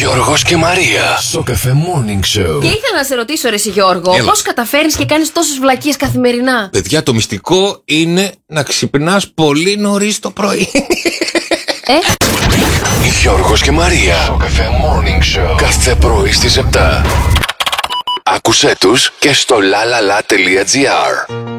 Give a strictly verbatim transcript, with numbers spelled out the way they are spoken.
Γιώργος και Μαρία. Σοκαφέ Morning Show. Και ήθελα να σε ρωτήσω, ρε εσύ Γιώργο, πώς καταφέρνεις και κάνεις τόσες βλακίες καθημερινά? Παιδιά, το μυστικό είναι να ξυπνάς πολύ νωρίς το πρωί. Ε? Γιώργος και Μαρία. Σοκαφέ Morning Show. Κάθε πρωί στις επτά. Άκουσέ τους και στο lalala.gr.